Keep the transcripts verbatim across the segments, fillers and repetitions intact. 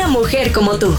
una mujer como tú.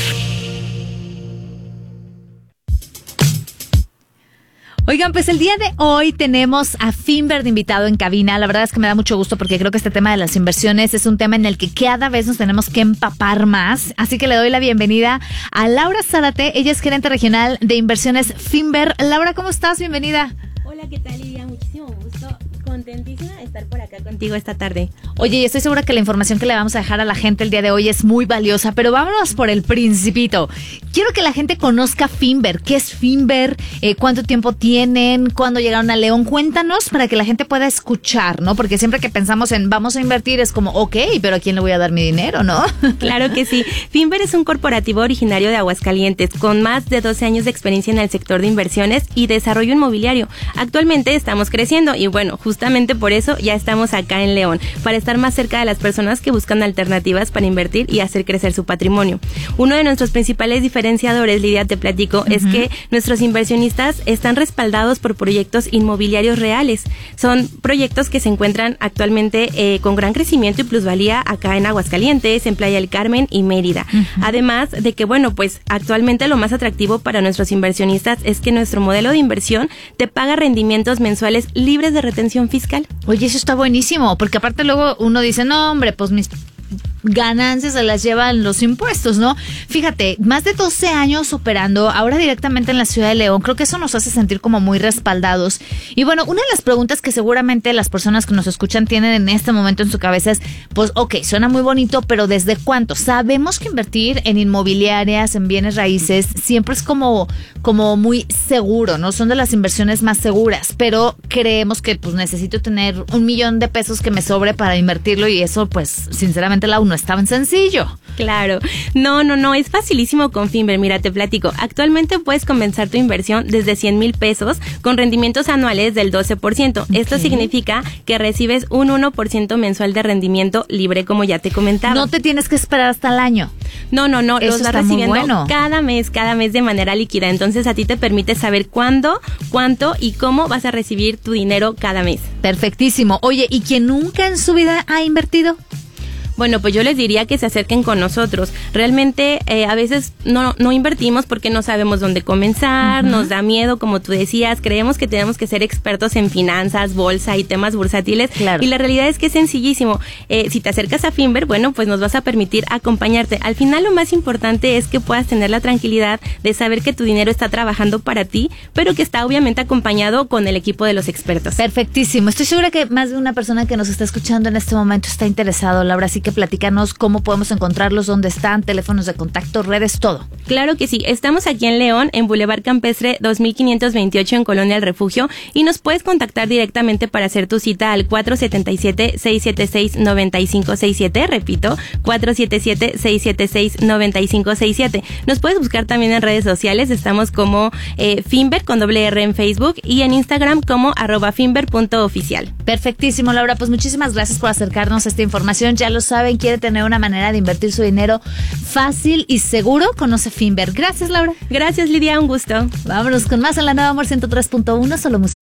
Oigan, pues el día de hoy tenemos a Finver de invitado en cabina. La verdad es que me da mucho gusto porque creo que este tema de las inversiones es un tema en el que cada vez nos tenemos que empapar más. Así que le doy la bienvenida a Laura Zárate. Ella es gerente regional de inversiones Finver. Laura, ¿cómo estás? Bienvenida. Hola, ¿qué tal, Lidia? Muchísimo gusto. Contentísima de estar por acá contigo esta tarde. Oye, y estoy segura que la información que le vamos a dejar a la gente el día de hoy es muy valiosa, pero vámonos por el principito. Quiero que la gente conozca Finver. ¿Qué es Finver? Eh, ¿Cuánto tiempo tienen? ¿Cuándo llegaron a León? Cuéntanos para que la gente pueda escuchar, ¿no? Porque siempre que pensamos en vamos a invertir es como, ok, pero ¿a quién le voy a dar mi dinero, no? Claro que sí. Finver es un corporativo originario de Aguascalientes con más de doce años de experiencia en el sector de inversiones y desarrollo inmobiliario. Actualmente estamos creciendo y bueno, justamente por eso ya estamos acá en León, para estar más cerca de las personas que buscan alternativas para invertir y hacer crecer su patrimonio. Uno de nuestros principales diferenciadores, Lidia, te platico, uh-huh. es que nuestros inversionistas están respaldados por proyectos inmobiliarios reales. Son proyectos que se encuentran actualmente eh, con gran crecimiento y plusvalía acá en Aguascalientes, en Playa del Carmen y Mérida. Uh-huh. Además de que, bueno, pues actualmente lo más atractivo para nuestros inversionistas es que nuestro modelo de inversión te paga rendimientos mensuales libres de retención fiscal. Oye, eso está buenísimo, porque aparte luego uno dice, no, hombre, pues mis ganancias se las llevan los impuestos, ¿no? Fíjate, más de doce años operando, ahora directamente en la ciudad de León, creo que eso nos hace sentir como muy respaldados. Y bueno, una de las preguntas que seguramente las personas que nos escuchan tienen en este momento en su cabeza es, pues, ok, suena muy bonito, pero ¿desde cuánto? Sabemos que invertir en inmobiliarias, en bienes raíces, siempre es como, como muy seguro, ¿no? Son de las inversiones más seguras, pero creemos que pues necesito tener un millón de pesos que me sobre para invertirlo y eso, pues, sinceramente, la uno es tan sencillo. Claro. No, no, no, es facilísimo con Finver. Mira, te platico. Actualmente puedes comenzar tu inversión desde cien mil pesos con rendimientos anuales del doce por ciento. Okay. Esto significa que recibes un uno por ciento mensual de rendimiento libre, como ya te comentaba. No te tienes que esperar hasta el año. No, no, no. Eso los vas está recibiendo muy bueno. cada mes, cada mes de manera líquida. Entonces a ti te permite saber cuándo, cuánto y cómo vas a recibir tu dinero cada mes. Perfectísimo. Oye, ¿y quien nunca en su vida ha invertido? Bueno, pues yo les diría que se acerquen con nosotros. Realmente eh, a veces no, no invertimos porque no sabemos dónde comenzar, uh-huh. nos da miedo, como tú decías, creemos que tenemos que ser expertos en finanzas, bolsa y temas bursátiles. Claro. Y la realidad es que es sencillísimo. Eh, si te acercas a Finver, bueno, pues nos vas a permitir acompañarte. Al final lo más importante es que puedas tener la tranquilidad de saber que tu dinero está trabajando para ti, pero que está obviamente acompañado con el equipo de los expertos. Perfectísimo. Estoy segura que más de una persona que nos está escuchando en este momento está interesado, Laura, así que platícanos cómo podemos encontrarlos, dónde están, teléfonos de contacto, redes, todo. Claro que sí, estamos aquí en León, en Boulevard Campestre dos mil quinientos veintiocho en Colonia El Refugio y nos puedes contactar directamente para hacer tu cita al cuatro siete siete, seis siete seis, nueve cinco seis siete, repito, cuatro siete siete, seis siete seis, nueve cinco seis siete. Nos puedes buscar también en redes sociales, estamos como eh, Finver con doble R en Facebook y en Instagram como arroba finver punto oficial. Perfectísimo, Laura, pues muchísimas gracias por acercarnos a esta información, ya lo saben, quiere tener una manera de invertir su dinero fácil y seguro, conoce Finver. Gracias, Laura. Gracias, Lidia, un gusto. Vámonos con más en la Nueva Amor ciento tres punto uno, solo música.